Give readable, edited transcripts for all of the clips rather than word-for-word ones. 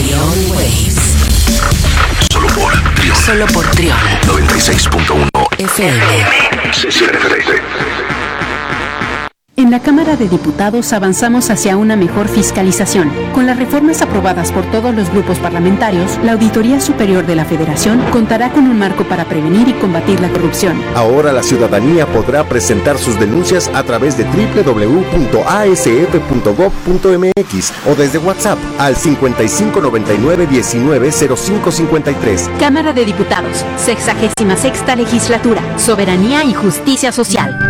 Trion Waves. Solo por Trion 96.1 FM. En la Cámara de Diputados avanzamos hacia una mejor fiscalización. Con las reformas aprobadas por todos los grupos parlamentarios, la Auditoría Superior de la Federación contará con un marco para prevenir y combatir la corrupción. Ahora la ciudadanía podrá presentar sus denuncias a través de www.asf.gov.mx o desde WhatsApp al 5599-190553. Cámara de Diputados, 66ª Legislatura, Soberanía y Justicia Social.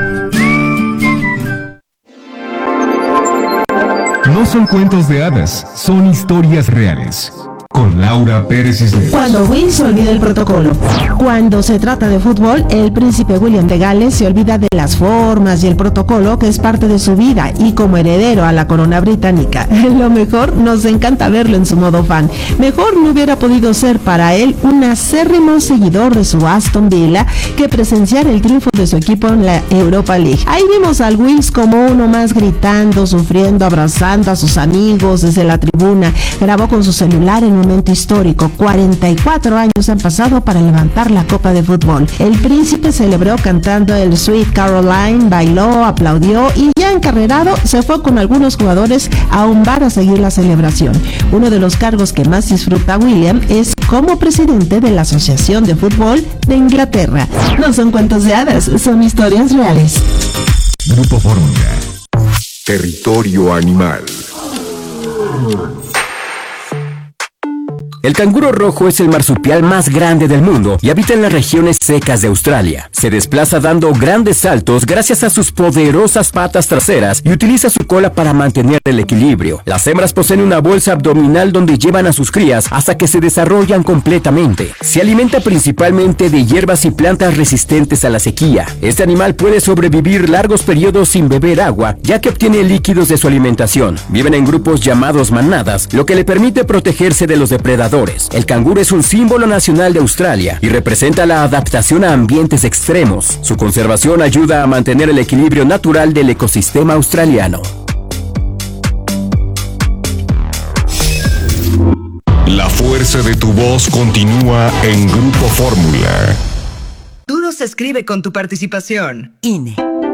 No son cuentos de hadas, son historias reales. Con Laura Pérez Cisneros. Cuando Will se olvida el protocolo. Cuando se trata de fútbol, el príncipe William de Gales se olvida de las formas y el protocolo que es parte de su vida y como heredero a la corona británica. Lo mejor, nos encanta verlo en su modo fan. Mejor no hubiera podido ser para él un acérrimo seguidor de su Aston Villa que presenciar el triunfo de su equipo en la Europa League. Ahí vimos al Wills como uno más gritando, sufriendo, abrazando a sus amigos desde la tribuna. Grabó con su celular en un momento histórico. 44 años han pasado para levantar la copa de fútbol. El príncipe celebró cantando el Sweet Caroline, bailó, aplaudió y ya encarrerado se fue con algunos jugadores a un bar a seguir la celebración. Uno de los cargos que más disfruta William es como presidente de la Asociación de Fútbol de Inglaterra. No son cuentos de hadas, son historias reales. Grupo Fórmula. Territorio animal. El canguro rojo es el marsupial más grande del mundo y habita en las regiones secas de Australia. Se desplaza dando grandes saltos gracias a sus poderosas patas traseras y utiliza su cola para mantener el equilibrio. Las hembras poseen una bolsa abdominal donde llevan a sus crías hasta que se desarrollan completamente. Se alimenta principalmente de hierbas y plantas resistentes a la sequía. Este animal puede sobrevivir largos periodos sin beber agua, ya que obtiene líquidos de su alimentación. Viven en grupos llamados manadas, lo que le permite protegerse de los depredadores. El canguro es un símbolo nacional de Australia y representa la adaptación a ambientes extremos. Su conservación ayuda a mantener el equilibrio natural del ecosistema australiano. La fuerza de tu voz continúa en Grupo Fórmula. Duro se escribe con tu participación. INE.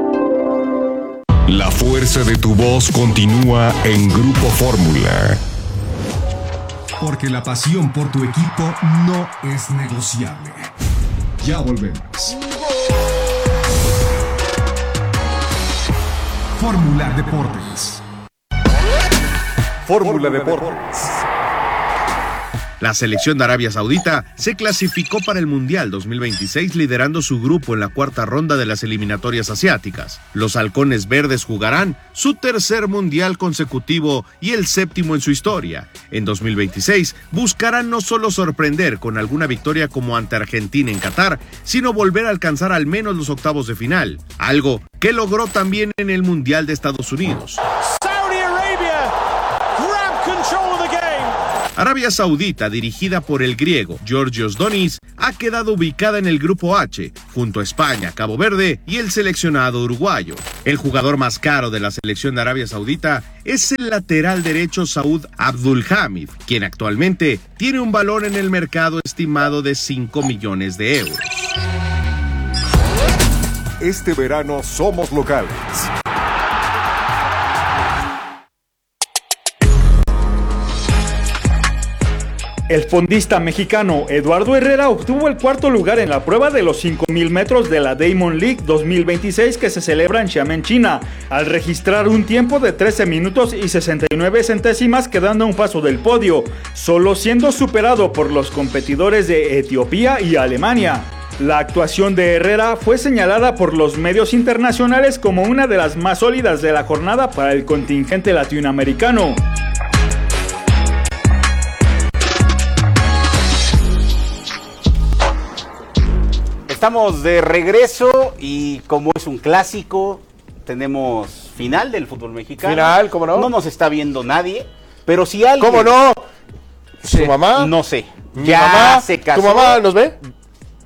La fuerza de tu voz continúa en Grupo Fórmula. Porque la pasión por tu equipo no es negociable. Ya volvemos. Fórmula Deportes. Fórmula Deportes. La selección de Arabia Saudita se clasificó para el Mundial 2026 liderando su grupo en la cuarta ronda de las eliminatorias asiáticas. Los halcones verdes jugarán su tercer Mundial consecutivo y el séptimo en su historia. En 2026 buscarán no solo sorprender con alguna victoria como ante Argentina en Qatar, sino volver a alcanzar al menos los octavos de final, algo que logró también en el Mundial de Estados Unidos. Arabia Saudita, dirigida por el griego Georgios Donis, ha quedado ubicada en el grupo H, junto a España, Cabo Verde y el seleccionado uruguayo. El jugador más caro de la selección de Arabia Saudita es el lateral derecho Saud Abdulhamid, quien actualmente tiene un valor en el mercado estimado de 5 millones de euros. Este verano somos locales. El fondista mexicano Eduardo Herrera obtuvo el cuarto lugar en la prueba de los 5,000 metros de la Diamond League 2026 que se celebra en Xiamen, China, al registrar un tiempo de 13 minutos y 69 centésimas quedando a un paso del podio, solo siendo superado por los competidores de Etiopía y Alemania. La actuación de Herrera fue señalada por los medios internacionales como una de las más sólidas de la jornada para el contingente latinoamericano. Estamos de regreso y como es un clásico, tenemos final del fútbol mexicano. Final, ¿cómo no? No nos está viendo nadie, pero si alguien... ¿Cómo no? ¿Su mamá? No sé. ¿Mi mamá? Se casó. ¿Tu mamá nos ve?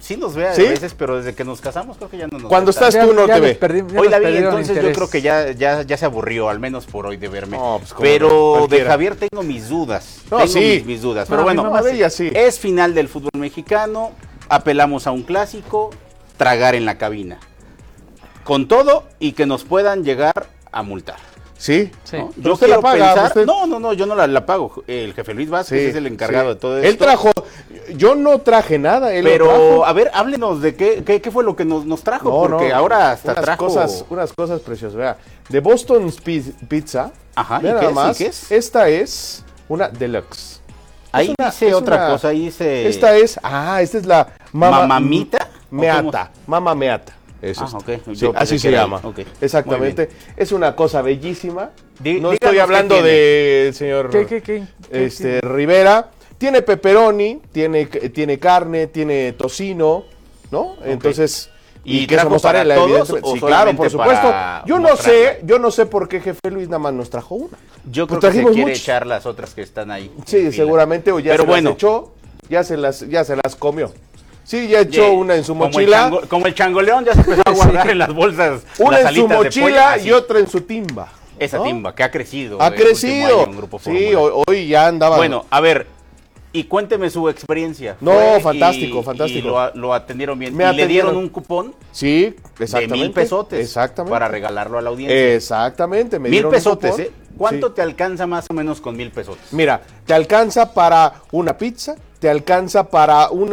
sí nos ve a ¿Sí? veces, pero desde que nos casamos creo que ya no nos Cuando ve tanto. estás tú no te ve. Hoy la vi, entonces yo creo que ya se aburrió, al menos por hoy, de verme. No, pues, pero de Javier tengo mis dudas. No, tengo sí. mis dudas. Pero bueno, a ver, ya sí. es final del fútbol mexicano, apelamos a un clásico, tragar en la cabina. Con todo y que nos puedan llegar a multar. Sí. ¿No? Yo Yo quiero la paga, pensar, usted... no, yo no la pago. El jefe Luis Vázquez es el encargado de todo esto. Él trajo, yo no traje nada, él pero lo trajo. a ver, háblenos de qué fue lo que nos trajo, porque ahora hasta trajo unas cosas preciosas. Vea, de Boston's Pizza. Ajá, vea ¿y nada qué más, es? Esta es una deluxe. Ahí dice otra cosa, ahí dice... Esta es la ¿Mamamita? Meata, Mama Meata. Es okay. Sí, así se llama. Okay. Exactamente. Es una cosa bellísima. No díganos estoy hablando del señor ¿Qué? Rivera. Tiene pepperoni, tiene carne, tiene tocino, ¿no? Okay. Entonces, ¿Y queso mozzarella, todos? Sí, claro, por supuesto. Yo no sé por qué jefe Luis nada más nos trajo una. Yo creo que se quiere echar las otras que están ahí. Sí, seguramente, o ya pero se las echó, ya se las comió. Sí, ya echó una en su mochila. Como el changoleón ya se empezó a guardar en las bolsas. Una en su mochila y otra en su timba. Esa timba, que ha crecido. Ha crecido. Sí, hoy ya andaba. Bueno, a ver, y cuénteme su experiencia. No, fantástico. Y lo atendieron bien. ¿Le dieron un cupón? Sí, exactamente. De 1,000 pesotes. Exactamente. Para regalarlo a la audiencia. Exactamente. 1,000 pesotes, ¿eh? ¿Cuánto te alcanza más o menos con 1,000 pesotes? Mira, te alcanza para una pizza, te alcanza para un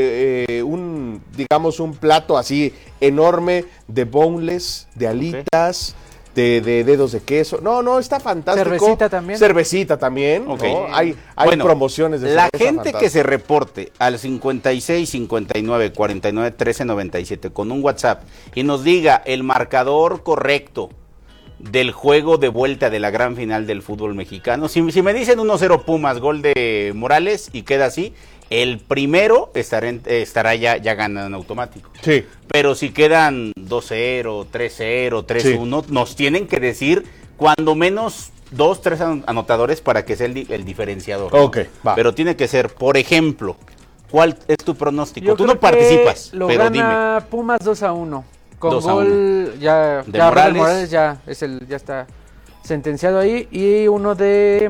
plato así enorme de boneless, de alitas, de dedos de queso. No, está fantástico. Cervecita también. Okay. ¿no? Hay promociones de la cerveza gente fantástica. que se reporte al 56 59 49 13 97 con un WhatsApp y nos diga el marcador correcto del juego de vuelta de la gran final del fútbol mexicano. Si me dicen 1-0 Pumas, gol de Morales y queda así, el primero estará ya ganando en automático. Sí. Pero si quedan 2-0, 3-0, 3-1, sí, nos tienen que decir cuando menos 2-3 anotadores para que sea el diferenciador. Ok, va. Pero tiene que ser, por ejemplo, ¿cuál es tu pronóstico? Tú no participas, lo pero gana dime. Pumas 2-1. Con 2-1. gol ya Morales ya está sentenciado ahí, y uno de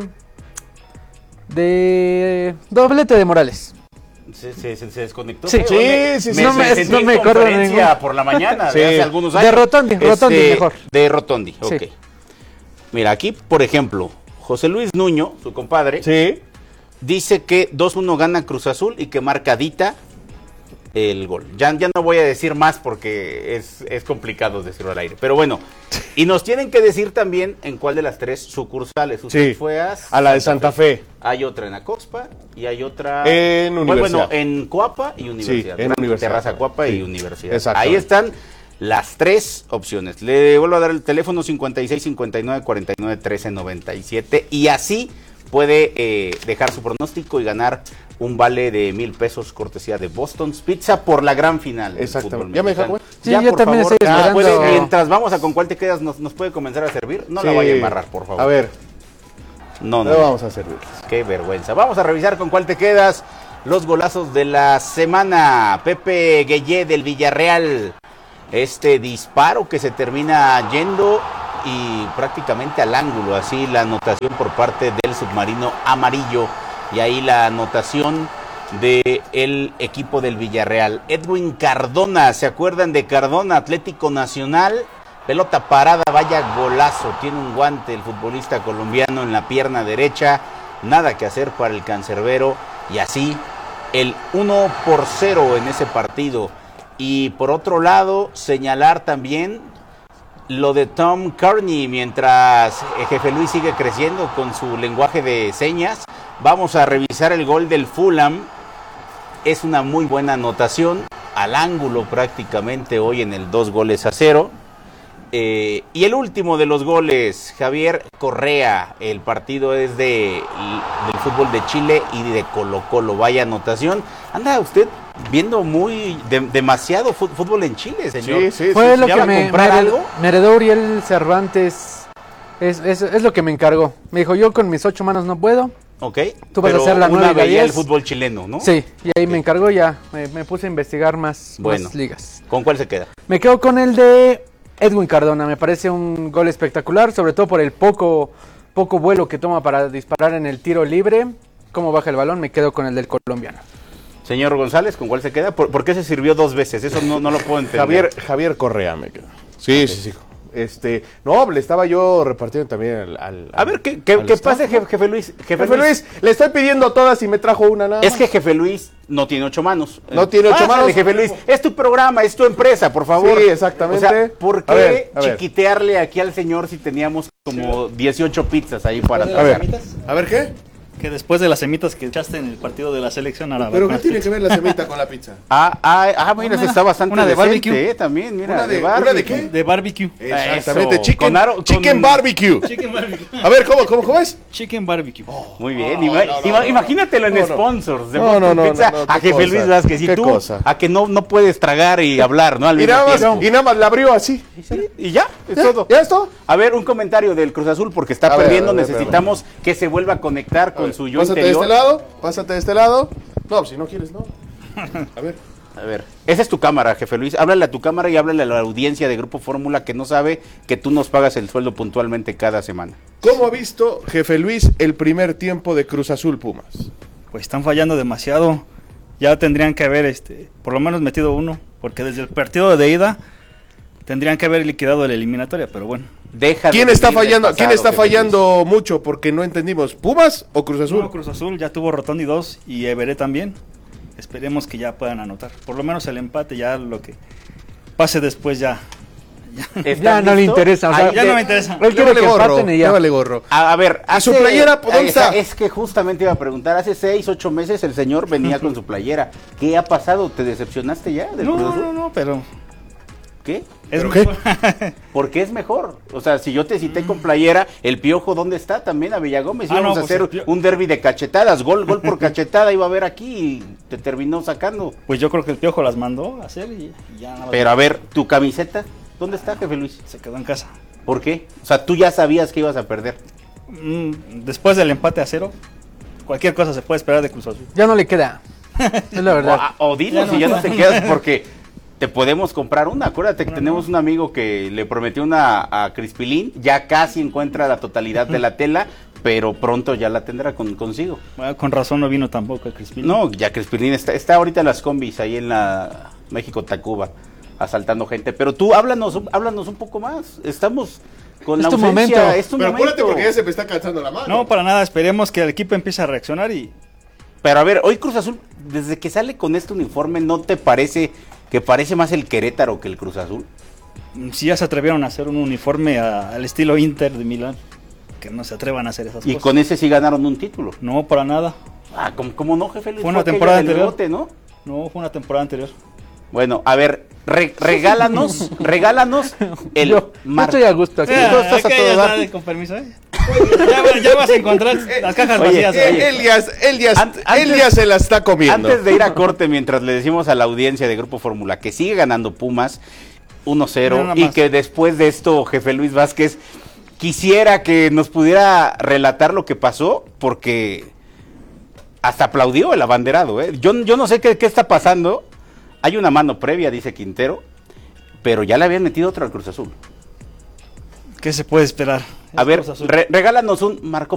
doblete de Morales. Se desconectó. Sí, no me acuerdo de ninguna por la mañana de hace algunos años. De Rotondi mejor. De Rotondi, ok. Sí. Mira, aquí, por ejemplo, José Luis Nuño, su compadre, dice que 2-1 gana Cruz Azul y que marca Dita el gol. Ya no voy a decir más porque es complicado decirlo al aire. Pero bueno, y nos tienen que decir también en cuál de las 3 sucursales. Usted fue a la de Santa Fe. Hay otra en Acoxpa y hay otra en Universidad. Bueno, en Coapa y Universidad. Sí, en Universidad. Terraza Coapa y Universidad. Ahí están las 3 opciones. Le vuelvo a dar el teléfono 56 59 49 13 97 y así puede dejar su pronóstico y ganar un vale de 1,000 pesos cortesía de Boston's Pizza por la gran final. Exactamente. ¿Ya me dejaron? Sí, yo también estoy esperando. Mientras vamos a con cuál te quedas, nos puede comenzar a servir. No la vaya a embarrar, por favor. A ver. No. vamos a servir. Qué vergüenza. Vamos a revisar con cuál te quedas. Los golazos de la semana. Pepe Gueye del Villarreal. Este disparo que se termina yendo y prácticamente al ángulo. Así la anotación por parte del submarino amarillo. Y ahí la anotación del equipo del Villarreal. Edwin Cardona, ¿se acuerdan de Cardona? Atlético Nacional, pelota parada, vaya golazo. Tiene un guante el futbolista colombiano en la pierna derecha. Nada que hacer para el cancerbero. Y así el 1-0 en ese partido. Y por otro lado, señalar también lo de Tom Kearney, mientras Jefe Luis sigue creciendo con su lenguaje de señas. Vamos a revisar el gol del Fulham. Es una muy buena anotación, al ángulo prácticamente hoy en el 2-0. Y el último de los goles, Javier Correa. El partido es del fútbol de Chile y de Colo-Colo. Vaya anotación. Anda usted viendo demasiado fútbol en Chile, señor. Sí. Fue lo que me heredó Uriel Cervantes. Es lo que me encargó. Me dijo, yo con mis 8 manos no puedo. Ok. Tú vas a hacer la 9 y la 10. El fútbol chileno, ¿no? Sí, y ahí me encargó ya. Me puse a investigar más ligas. ¿Con cuál se queda? Me quedo con el de Edwin Cardona. Me parece un gol espectacular, sobre todo por el poco vuelo que toma para disparar en el tiro libre. Cómo baja el balón, me quedo con el del colombiano. Señor González, ¿con cuál se queda? ¿Por qué se sirvió 2 veces? Eso no lo puedo entender. Javier Correa me quedo. Sí. No, le estaba yo repartiendo también al a ver, ¿qué pasa, Jefe Luis? Jefe Luis, le estoy pidiendo todas y me trajo una nada más. Es que Jefe Luis no tiene 8 manos. No tiene 8 manos. Jefe Luis, es tu programa, es tu empresa, por favor. Sí, exactamente. O sea, ¿por qué chiquitearle aquí al señor si teníamos como 18 pizzas ahí para atrás? A ver, ¿qué? Que después de las semitas que echaste en el partido de la selección árabe. ¿Pero qué tiene que ver la semita con la pizza? Mira, está bastante una de barbecue. También, mira. ¿Una de qué? De barbecue. Exactamente, chicken barbecue. Chicken barbecue. A ver, ¿cómo es? Chicken barbecue. Muy bien, imagínatelo en sponsors de pizza a Jefe Luis Vázquez. Y tú, a que no puedes tragar y hablar, ¿no? Y nada más la abrió así. Y ya, es todo. ¿Ya es todo? A ver, un comentario del Cruz Azul porque está perdiendo, necesitamos que se vuelva a conectar con su yo interior. Pásate de este lado. No, si no quieres, no. A ver, esa es tu cámara, Jefe Luis. Háblale a tu cámara y háblale a la audiencia de Grupo Fórmula que no sabe que tú nos pagas el sueldo puntualmente cada semana. ¿Cómo ha visto, Jefe Luis, el primer tiempo de Cruz Azul Pumas? Pues están fallando demasiado. Ya tendrían que haber por lo menos metido uno, porque desde el partido de ida tendrían que haber liquidado la eliminatoria, pero bueno. ¿Quién está fallando mucho? Porque no entendimos. ¿Pumas o Cruz Azul? No, Cruz Azul ya tuvo Rotondi 2 y Everé también. Esperemos que ya puedan anotar. Por lo menos el empate, ya lo que pase después ya no le interesa. Ya no me interesa. Él quiere que empaten y ya. Vale gorro. A ver, su playera, ¿dónde está? Es que justamente iba a preguntar, hace 6-8 meses el señor venía con su playera. ¿Qué ha pasado? ¿Te decepcionaste ya del Cruz Azul? No, pero... ¿Qué? ¿Es mejor? ¿Por qué es mejor? O sea, si yo te cité con playera, el Piojo, ¿dónde está? También a Villagómez. Íbamos a hacer un derbi de cachetadas, gol por cachetada iba a haber aquí y te terminó sacando. Pues yo creo que el Piojo las mandó a hacer y ya nada. Pero a ver, ¿tu camiseta? ¿Dónde está, Jefe Luis? Se quedó en casa. ¿Por qué? O sea, tú ya sabías que ibas a perder. Después del empate a 0, cualquier cosa se puede esperar de Cruz Azul. Ya no le queda. Es la verdad. O dilo si ya no te quedas porque... te podemos comprar una. Acuérdate que tenemos un amigo que le prometió una a Crispilín, ya casi encuentra la totalidad de la tela, pero pronto ya la tendrá consigo. Bueno, con razón no vino tampoco el Crispilín. No, ya Crispilín está ahorita en las combis ahí en la México-Tacuba asaltando gente, pero tú háblanos un poco más. Estamos con la ausencia. Es tu momento. Acuérdate porque ya se me está cansando la mano. No, para nada, esperemos que el equipo empiece a reaccionar y... Pero a ver, hoy Cruz Azul, desde que sale con este uniforme, ¿no te parece que parece más el Querétaro que el Cruz Azul? Si ya se atrevieron a hacer un uniforme al estilo Inter de Milán, que no se atrevan a hacer esas cosas. Y con ese sí ganaron un título. No, para nada. ¿Cómo no, Jefe Luis? Fue una temporada anterior. Bote, ¿no? No, fue una temporada anterior. Bueno, a ver, regálanos el... Yo estoy a gusto aquí. Con permiso, ya vas a encontrar las cajas vacías. Él ya se la está comiendo. Antes de ir a corte, mientras le decimos a la audiencia de Grupo Fórmula que sigue ganando Pumas 1-0 y que después de esto, Jefe Luis Vázquez, quisiera que nos pudiera relatar lo que pasó, porque hasta aplaudió el abanderado. Yo no sé qué está pasando. Hay una mano previa, dice Quintero, pero ya le habían metido otro al Cruz Azul. ¿Qué se puede esperar? A ver, regálanos un Marco